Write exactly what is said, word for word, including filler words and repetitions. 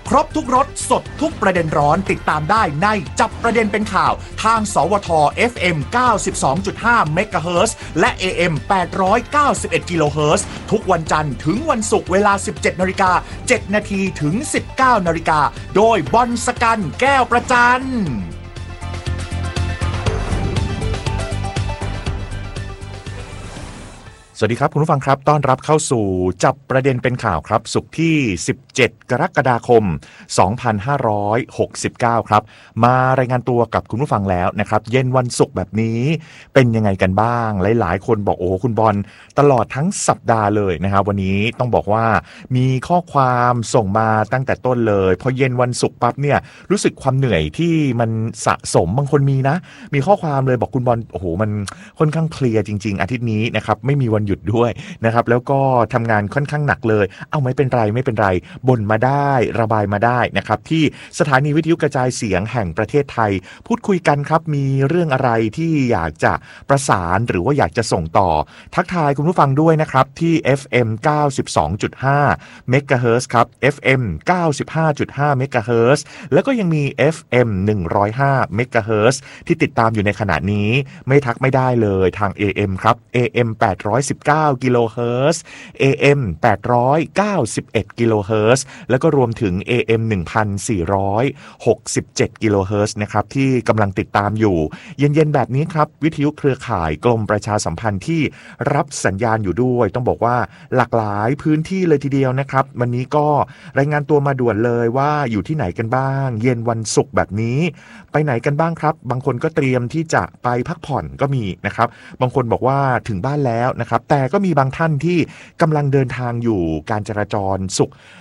ครบทุกรสสดทุกประเด็นร้อนติดตามได้ในจับประเด็นเป็นข่าวทางสวท เอฟ เอ็ม เก้าสิบสองจุดห้า เมกะเฮิรตซ์และ เอ เอ็ม แปดร้อยเก้าสิบเอ็ด กิโลเฮิรตซ์ทุกวันจันทร์ถึงวันศุกร์เวลา สิบเจ็ดนาฬิกาเจ็ดนาทีถึง สิบเก้านาฬิกาโดยบอลสกันแก้วประจันสวัสดีครับคุณผู้ฟังครับต้อนรับเข้าสู่จับประเด็นเป็นข่าวครับศุกร์ที่สิบเจ็ดกรกฎาคมสองพันห้าร้อยหกสิบเก้าครับมารายงานตัวกับคุณผู้ฟังแล้วนะครับเย็นวันศุกร์แบบนี้เป็นยังไงกันบ้างหลายๆคนบอกโอ้คุณบอลตลอดทั้งสัปดาห์เลยนะครับวันนี้ต้องบอกว่ามีข้อความส่งมาตั้งแต่ต้นเลยพอเย็นวันศุกร์ปั๊บเนี่ยรู้สึกความเหนื่อยที่มันสะสมบางคนมีนะมีข้อความเลยบอกคุณบอลโอ้โหมันค่อนข้างเพลียจริงๆอาทิตย์นี้นะครับไม่มีวันหยุดด้วยนะครับแล้วก็ทำงานค่อนข้างหนักเลยเอาไม่เป็นไรไม่เป็นไรบ่นมาได้ระบายมาได้นะครับที่สถานีวิทยุกระจายเสียงแห่งประเทศไทยพูดคุยกันครับมีเรื่องอะไรที่อยากจะประสานหรือว่าอยากจะส่งต่อทักทายคุณผู้ฟังด้วยนะครับที่ เอฟ เอ็ม เก้าสิบสองจุดห้า เมกะเฮิรตซ์ครับ เอฟ เอ็ม เก้าสิบห้าจุดห้า เมกะเฮิรตซ์แล้วก็ยังมี เอฟ เอ็ม หนึ่งร้อยห้า เมกะเฮิรตซ์ที่ติดตามอยู่ในขณะนี้ไม่ทักไม่ได้เลยทาง เอ เอ็ม ครับ เอ เอ็ม แปดร้อยสิบเก้า กิโลเฮิรตซ์ เอ เอ็ม แปดร้อยเก้าสิบเอ็ด กิโลเฮิรตซ์แล้วก็รวมถึง เอ เอ็ม หนึ่งพันสี่ร้อยหกสิบเจ็ด กิโลเฮิรตซ์นะครับที่กำลังติดตามอยู่เย็นๆแบบนี้ครับวิทยุเครือข่ายกรมประชาสัมพันธ์ที่รับสัญญาณอยู่ด้วยต้องบอกว่าหลากหลายพื้นที่เลยทีเดียวนะครับวันนี้ก็รายงานตัวมาด่วนเลยว่าอยู่ที่ไหนกันบ้างเย็นวันศุกร์แบบนี้ไปไหนกันบ้างครับบางคนก็เตรียมที่จะไปพักผ่อนก็มีนะครับบางคนบอกว่าถึงบ้านแล้วนะครับแต่ก็มีบางท่านที่กำลังเดินทางอยู่การจราจรสุข